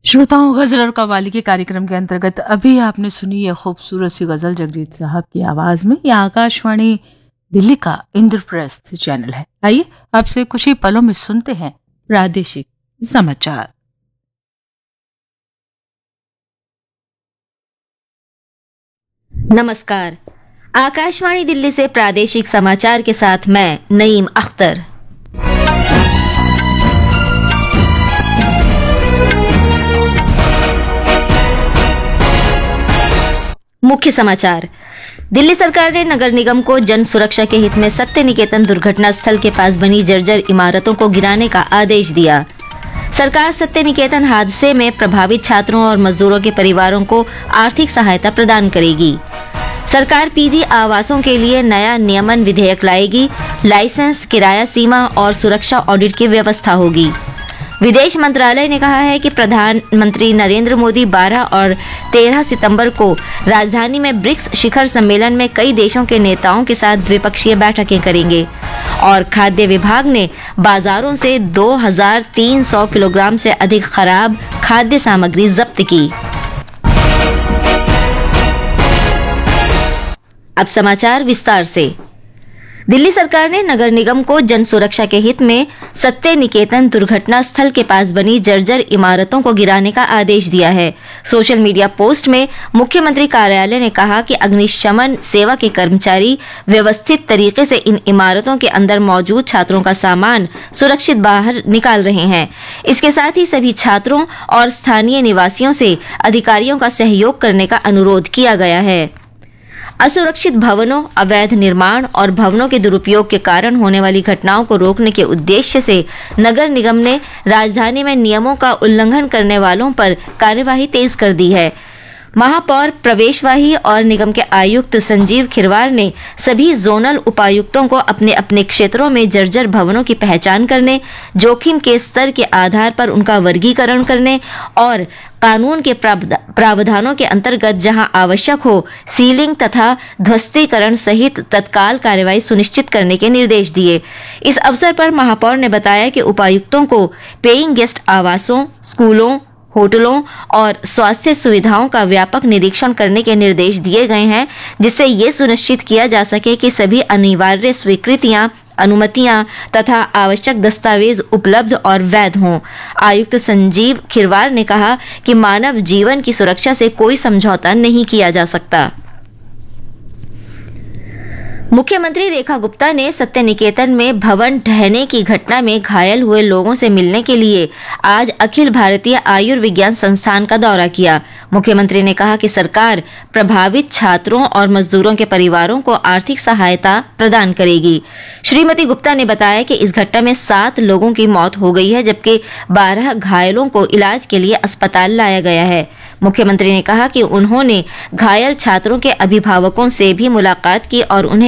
श्रोताओं, गजल और कव्वाली के कार्यक्रम के अंतर्गत अभी आपने सुनी यह खूबसूरत सी गजल जगजीत साहब की आवाज में। यह आकाशवाणी दिल्ली का इंद्रप्रस्थ चैनल है। आइए आपसे कुछ ही पलों में सुनते हैं प्रादेशिक समाचार। नमस्कार, आकाशवाणी दिल्ली से प्रादेशिक समाचार के साथ मैं नईम अख्तर। मुख्य समाचार। दिल्ली सरकार ने नगर निगम को जन सुरक्षा के हित में सत्य निकेतन दुर्घटना स्थल के पास बनी जर्जर इमारतों को गिराने का आदेश दिया। सरकार सत्य निकेतन हादसे में प्रभावित छात्रों और मजदूरों के परिवारों को आर्थिक सहायता प्रदान करेगी। सरकार पीजी आवासों के लिए नया नियमन विधेयक लाएगी। लाइसेंस, किराया सीमा और सुरक्षा ऑडिट की व्यवस्था होगी। विदेश मंत्रालय ने कहा है कि प्रधानमंत्री नरेंद्र मोदी 12 और 13 सितंबर को राजधानी में ब्रिक्स शिखर सम्मेलन में कई देशों के नेताओं के साथ द्विपक्षीय बैठकें करेंगे। और खाद्य विभाग ने बाजारों से 2300 किलोग्राम से अधिक खराब खाद्य सामग्री जब्त की। अब समाचार विस्तार से। दिल्ली सरकार ने नगर निगम को जन सुरक्षा के हित में सत्य निकेतन दुर्घटना स्थल के पास बनी जर्जर इमारतों को गिराने का आदेश दिया है। सोशल मीडिया पोस्ट में मुख्यमंत्री कार्यालय ने कहा कि अग्निशमन सेवा के कर्मचारी व्यवस्थित तरीके से इन इमारतों के अंदर मौजूद छात्रों का सामान सुरक्षित बाहर निकाल रहे हैं। इसके साथ ही सभी छात्रों और स्थानीय निवासियों से अधिकारियों का सहयोग करने का अनुरोध किया गया है। असुरक्षित भवनों, अवैध निर्माण और भवनों के दुरुपयोग के कारण होने वाली घटनाओं को रोकने के उद्देश्य से नगर निगम ने राजधानी में नियमों का उल्लंघन करने वालों पर कार्यवाही तेज कर दी है। महापौर प्रवेश वाही और निगम के आयुक्त संजीव खिरवार ने सभी जोनल उपायुक्तों को अपने अपने क्षेत्रों में जर्जर भवनों की पहचान करने, जोखिम के स्तर के आधार पर उनका वर्गीकरण करने और कानून के प्रावधानों के अंतर्गत जहां आवश्यक हो सीलिंग तथा ध्वस्तीकरण सहित तत्काल कार्रवाई सुनिश्चित करने के निर्देश दिए। इस अवसर पर महापौर ने बताया कि उपायुक्तों को पेइंग गेस्ट आवासों, स्कूलों, होटलों और स्वास्थ्य सुविधाओं का व्यापक निरीक्षण करने के निर्देश दिए गए हैं, जिससे ये सुनिश्चित किया जा सके कि सभी अनिवार्य स्वीकृतियां, अनुमतियां तथा आवश्यक दस्तावेज उपलब्ध और वैध हों। आयुक्त संजीव खिरवार ने कहा कि मानव जीवन की सुरक्षा से कोई समझौता नहीं किया जा सकता। मुख्यमंत्री रेखा गुप्ता ने सत्य निकेतन में भवन ढहने की घटना में घायल हुए लोगों से मिलने के लिए आज अखिल भारतीय आयुर्विज्ञान संस्थान का दौरा किया। मुख्यमंत्री ने कहा कि सरकार प्रभावित छात्रों और मजदूरों के परिवारों को आर्थिक सहायता प्रदान करेगी। श्रीमती गुप्ता ने बताया कि इस घटना में 7 लोगों की मौत हो गई है, जबकि 12 घायलों को इलाज के लिए अस्पताल लाया गया है। मुख्यमंत्री ने कहा कि उन्होंने घायल छात्रों के अभिभावकों से भी मुलाकात की और उन्हें